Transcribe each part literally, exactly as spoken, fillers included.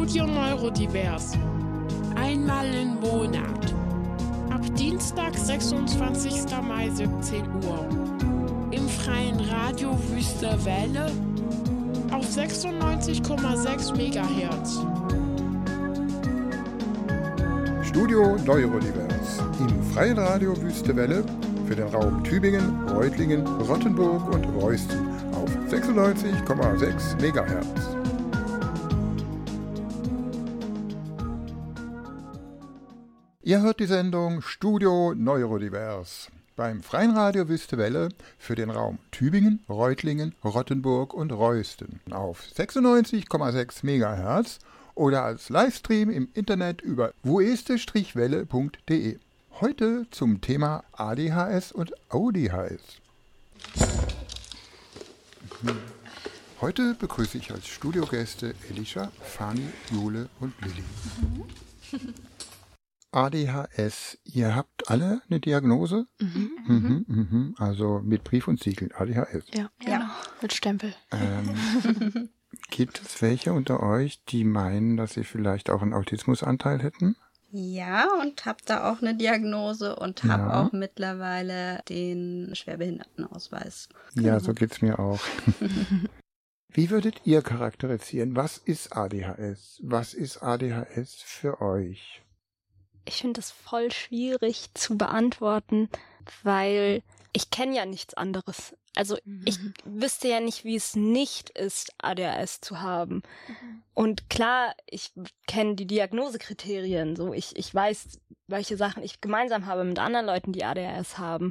Studio Neurodivers. Einmal im Monat. Ab Dienstag, sechsundzwanzigsten Mai, siebzehn Uhr. Im freien Radio Wüste Welle auf sechsundneunzig Komma sechs Megahertz. Studio Neurodivers im freien Radio Wüste Welle für den Raum Tübingen, Reutlingen, Rottenburg und Reusten auf sechsundneunzig Komma sechs Megahertz. Ihr hört die Sendung Studio Neurodivers beim freien Radio Wüste Welle für den Raum Tübingen, Reutlingen, Rottenburg und Reusten auf sechsundneunzig Komma sechs Megahertz oder als Livestream im Internet über wueste-welle punkt de. Heute zum Thema A D H S und O D H S. Heute begrüße ich als Studiogäste Elisha, Fanny, Jule und Lilly. Mhm. A D H S, ihr habt alle eine Diagnose? Mhm. Mhm, mhm, also mit Brief und Siegel, A D H S. Ja, ja. Mit Stempel. Ähm, gibt es welche unter euch, die meinen, dass sie vielleicht auch einen Autismusanteil hätten? Ja, und habe da auch eine Diagnose und habe ja. auch mittlerweile den Schwerbehindertenausweis. Ja, so geht's mir auch. Wie würdet ihr charakterisieren, was ist A D H S? Was ist A D H S für euch? Ich finde es voll schwierig zu beantworten, weil ich kenne ja nichts anderes. Also mhm. ich wüsste ja nicht, wie es nicht ist, A D H S zu haben. Mhm. Und klar, ich kenne die Diagnosekriterien. So, ich, ich weiß, welche Sachen ich gemeinsam habe mit anderen Leuten, die A D H S haben.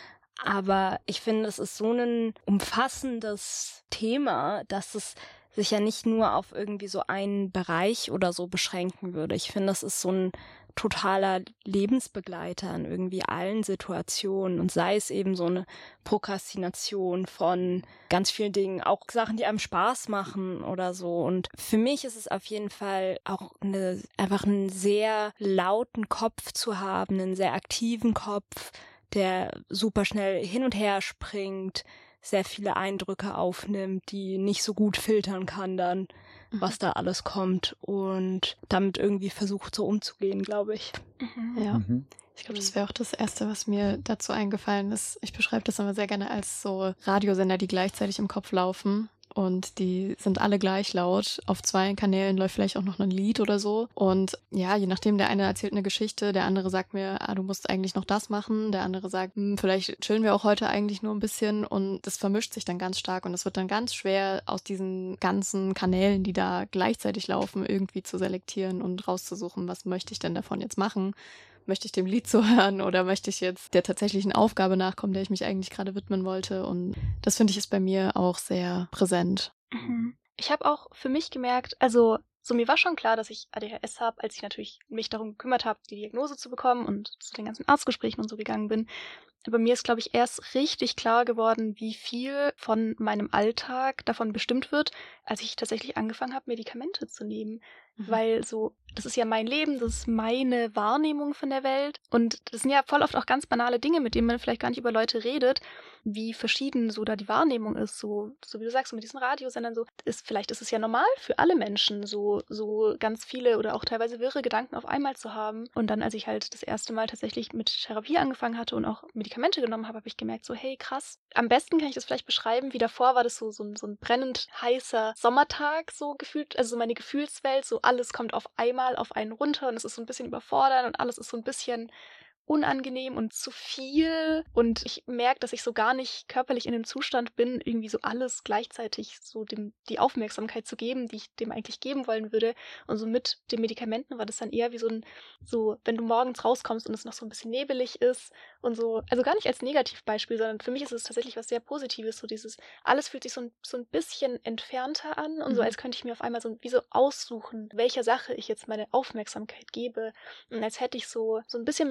Aber ich finde, es ist so ein umfassendes Thema, dass es sich ja nicht nur auf irgendwie so einen Bereich oder so beschränken würde. Ich finde, es ist so ein totaler Lebensbegleiter in irgendwie allen Situationen und sei es eben so eine Prokrastination von ganz vielen Dingen, auch Sachen, die einem Spaß machen oder so. Und für mich ist es auf jeden Fall auch eine, einfach einen sehr lauten Kopf zu haben, einen sehr aktiven Kopf, der super schnell hin und her springt, sehr viele Eindrücke aufnimmt, die nicht so gut filtern kann dann, mhm. was da alles kommt und damit irgendwie versucht so umzugehen, glaube ich. Mhm. Ja, mhm. Ich glaube, das wäre auch das Erste, was mir dazu eingefallen ist. Ich beschreibe das immer sehr gerne als so Radiosender, die gleichzeitig im Kopf laufen. Und die sind alle gleich laut. Auf zwei Kanälen läuft vielleicht auch noch ein Lied oder so. Und ja, je nachdem, der eine erzählt eine Geschichte, der andere sagt mir, ah, du musst eigentlich noch das machen. Der andere sagt, hm, vielleicht chillen wir auch heute eigentlich nur ein bisschen. Und das vermischt sich dann ganz stark. Und es wird dann ganz schwer, aus diesen ganzen Kanälen, die da gleichzeitig laufen, irgendwie zu selektieren und rauszusuchen, was möchte ich denn davon jetzt machen. Möchte ich dem Lied zuhören oder möchte ich jetzt der tatsächlichen Aufgabe nachkommen, der ich mich eigentlich gerade widmen wollte? Und das finde ich ist bei mir auch sehr präsent. Mhm. Ich habe auch für mich gemerkt, also so mir war schon klar, dass ich A D H S habe, als ich natürlich mich darum gekümmert habe, die Diagnose zu bekommen und zu den ganzen Arztgesprächen und so gegangen bin. Aber mir ist, glaube ich, erst richtig klar geworden, wie viel von meinem Alltag davon bestimmt wird, als ich tatsächlich angefangen habe, Medikamente zu nehmen. Mhm. Weil so, das ist ja mein Leben, das ist meine Wahrnehmung von der Welt. Und das sind ja voll oft auch ganz banale Dinge, mit denen man vielleicht gar nicht über Leute redet, wie verschieden so da die Wahrnehmung ist. So, so wie du sagst, so mit diesen Radiosendern so, ist, vielleicht ist es ja normal für alle Menschen, so, so ganz viele oder auch teilweise wirre Gedanken auf einmal zu haben. Und dann, als ich halt das erste Mal tatsächlich mit Therapie angefangen hatte und auch Medikamente genommen habe, habe ich gemerkt, so, hey, krass. Am besten kann ich das vielleicht beschreiben, wie davor war das so, so, ein, so ein brennend heißer Sommertag, so gefühlt, also so meine Gefühlswelt, so alles kommt auf einmal auf einen runter und es ist so ein bisschen überfordernd und alles ist so ein bisschen unangenehm und zu viel und ich merke, dass ich so gar nicht körperlich in dem Zustand bin, irgendwie so alles gleichzeitig so dem die Aufmerksamkeit zu geben, die ich dem eigentlich geben wollen würde. Und so mit den Medikamenten war das dann eher wie so ein, so wenn du morgens rauskommst und es noch so ein bisschen nebelig ist und so, also gar nicht als Negativbeispiel, sondern für mich ist es tatsächlich was sehr Positives, so dieses, alles fühlt sich so ein, so ein bisschen entfernter an und mhm. so als könnte ich mir auf einmal so wie so aussuchen, welcher Sache ich jetzt meine Aufmerksamkeit gebe und als hätte ich so, so ein bisschen mehr Abstand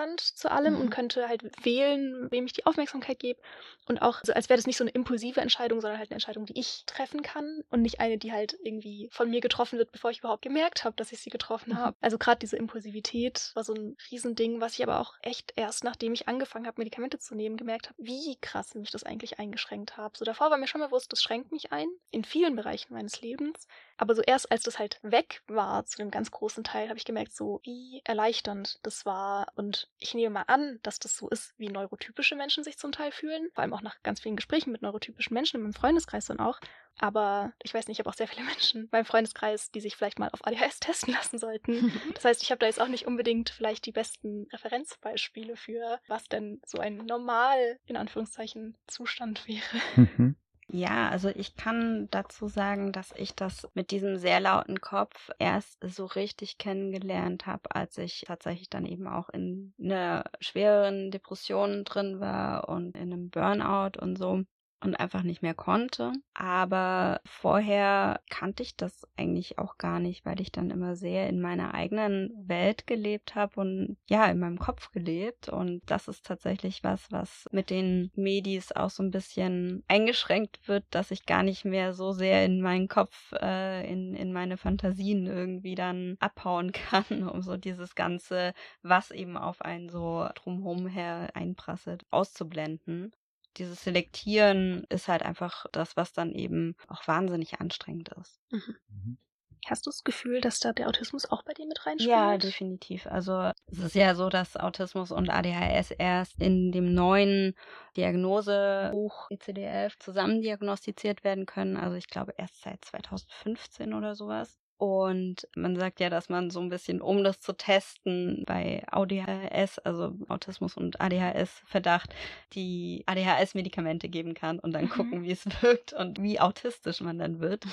Abstand zu allem Mhm. und könnte halt wählen, wem ich die Aufmerksamkeit gebe. Und auch, so als wäre das nicht so eine impulsive Entscheidung, sondern halt eine Entscheidung, die ich treffen kann und nicht eine, die halt irgendwie von mir getroffen wird, bevor ich überhaupt gemerkt habe, dass ich sie getroffen Mhm. habe. Also gerade diese Impulsivität war so ein Riesending, was ich aber auch echt erst, nachdem ich angefangen habe, Medikamente zu nehmen, gemerkt habe, wie krass mich das eigentlich eingeschränkt hat. So davor war mir schon bewusst, das schränkt mich ein, in vielen Bereichen meines Lebens. Aber so erst, als das halt weg war, zu einem ganz großen Teil, habe ich gemerkt, so wie erleichternd das war. Und ich nehme mal an, dass das so ist, wie neurotypische Menschen sich zum Teil fühlen. Vor allem auch nach ganz vielen Gesprächen mit neurotypischen Menschen in meinem Freundeskreis dann auch. Aber ich weiß nicht, ich habe auch sehr viele Menschen in meinem Freundeskreis, die sich vielleicht mal auf A D H S testen lassen sollten. Das heißt, ich habe da jetzt auch nicht unbedingt vielleicht die besten Referenzbeispiele für, was denn so ein normal, in Anführungszeichen, Zustand wäre. Mhm. Ja, also ich kann dazu sagen, dass ich das mit diesem sehr lauten Kopf erst so richtig kennengelernt habe, als ich tatsächlich dann eben auch in einer schwereren Depression drin war und in einem Burnout und so und einfach nicht mehr konnte. Aber vorher kannte ich das eigentlich auch gar nicht, weil ich dann immer sehr in meiner eigenen Welt gelebt habe und ja, in meinem Kopf gelebt. Und das ist tatsächlich was, was mit den Medis auch so ein bisschen eingeschränkt wird, dass ich gar nicht mehr so sehr in meinen Kopf, äh, in, in meine Fantasien irgendwie dann abhauen kann, um so dieses Ganze, was eben auf einen so drumherum her einprasselt, auszublenden. Dieses Selektieren ist halt einfach das, was dann eben auch wahnsinnig anstrengend ist. Mhm. Mhm. Hast du das Gefühl, dass da der Autismus auch bei dir mit reinspielt? Ja, definitiv. Also es ist ja so, dass Autismus und A D H S erst in dem neuen Diagnosebuch D C D elf zusammen diagnostiziert werden können. Also ich glaube erst seit zweitausendfünfzehn oder sowas. Und man sagt ja, dass man so ein bisschen, um das zu testen, bei A D H S, also Autismus und A D H S-Verdacht, die A D H S-Medikamente geben kann und dann Mhm. gucken, wie es wirkt und wie autistisch man dann wird.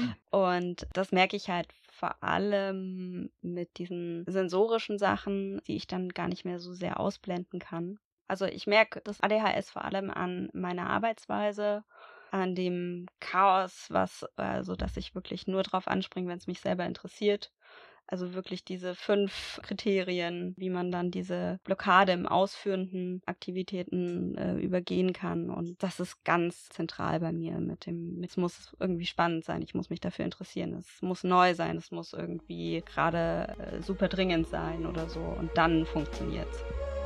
Und das merke ich halt vor allem mit diesen sensorischen Sachen, die ich dann gar nicht mehr so sehr ausblenden kann. Also ich merke das A D H S vor allem an meiner Arbeitsweise, an dem Chaos, was, also dass ich wirklich nur drauf anspringe, wenn es mich selber interessiert. Also wirklich diese fünf Kriterien, wie man dann diese Blockade im ausführenden Aktivitäten äh, übergehen kann. Und das ist ganz zentral bei mir mit dem, es muss irgendwie spannend sein, ich muss mich dafür interessieren, es muss neu sein, es muss irgendwie gerade äh, super dringend sein oder so und dann funktioniert's.